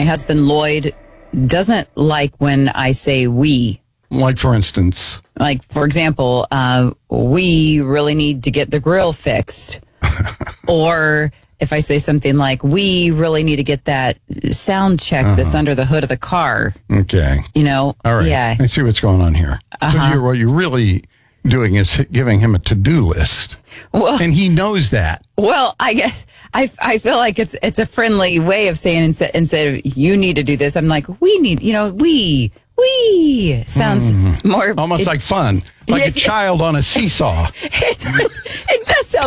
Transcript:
husband, Lloyd, doesn't like when I say we. Like, for instance? Like, for example, we really need to get the grill fixed. Or if I say something like, we really need to get that sound check that's under the hood of the car. Okay. All right. Yeah. I see what's going on here. So what you're really doing is giving him a to-do list. Well, and he knows that. Well, I guess I feel like it's a friendly way of saying instead of you need to do this, I'm like, we need, we sounds more almost like fun, like a child on a seesaw. It does sound